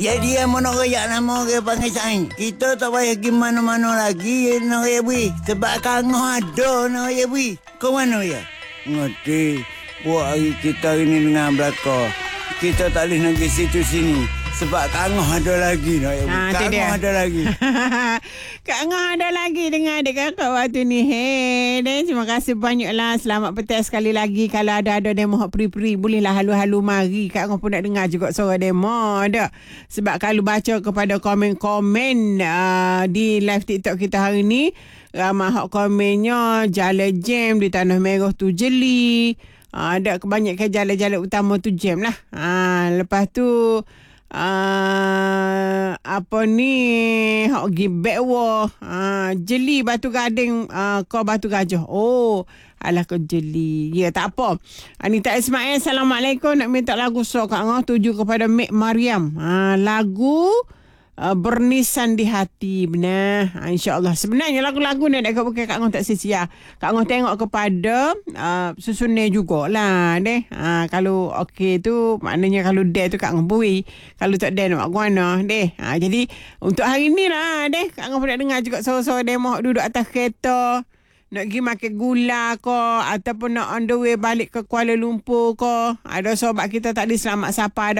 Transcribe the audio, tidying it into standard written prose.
Ya dia mau nak royak nama orang panggil saing. Kita tak payah pergi mana-mana lagi nak royak bui. Sebab kangoh ada nak royak bui. Kau mana ya? Ngerti. Buat hari kita ini dengan belakang. Kita tak boleh nak pergi situ sini. Sebab kangoh ada lagi nak royak bui. Kangoh ada lagi. Kangoh ada lagi dengan adik kakak waktu ni. Hey, terima kasih banyaklah. Selamat petang sekali lagi. Kalau ada demo hak peri-peri, bolehlah halu-halu mari. Kak Ngah pun nak dengar juga suara demo. Ada. Sebab kalau baca kepada komen-komen di live TikTok kita hari ni, ramai hak komennya Jalan Jam di Tanah Merah tu jeli. Ada kebanyakan jalan-jalan utama tu jam lah. Lepas tu apa ni hak gi backwa jeli Batu Gading kau Batu Gajah. Oh, alah kau jeli. Ya, tak apa. Anita Ismail, Assalamualaikum. Nak minta lagu Kak Ngah tuju kepada Mek Mariam. Lagu Bernisan di Hati. Benar. InsyaAllah. Sebenarnya lagu-lagu ni bukan Kak Ngah tak sia-sia. Kak Ngah tengok kepada susunnya jugalah deh. Kalau okey tu maknanya kalau dia tu Kak Ngah bui. Kalau tak dia nak buat mana deh. Jadi untuk hari ni lah deh. Kak Ngah pun nak dengar juga suara-suara demo duduk atas kereta. Nak pergi makan gula ko, ataupun nak on the way balik ke Kuala Lumpur ko. Ada sobat kita tak ada selamat siapa ada